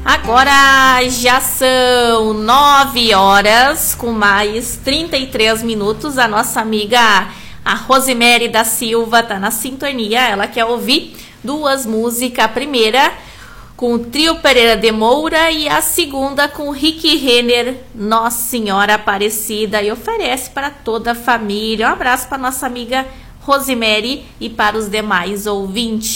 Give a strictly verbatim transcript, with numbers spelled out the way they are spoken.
Agora já são nove horas com mais trinta e três minutos. A nossa amiga, a Rosemary da Silva, tá na sintonia. Ela quer ouvir duas músicas. A primeira com o Trio Pereira de Moura e a segunda com o Rick Renner, Nossa Senhora Aparecida, e oferece para toda a família. Um abraço para nossa amiga Rosemary e para os demais ouvintes.